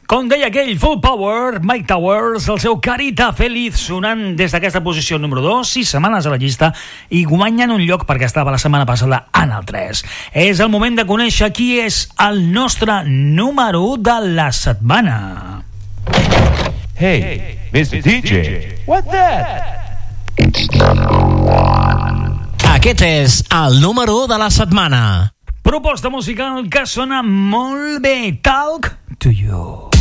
Com deia aquell Full Power, Mike Towers, el seu Carita Feliz, sonant des d'aquesta posició número 2, 6 setmanes a la llista, i guanyen un lloc perquè estava la setmana passada en el 3. És el moment de conèixer qui és el nostre número 1 de la setmana. Hey, Mr. DJ, what's that? It's number 1. Aquest és el número 1 de la setmana. Proposta musical que sona molt bé. Talk to You.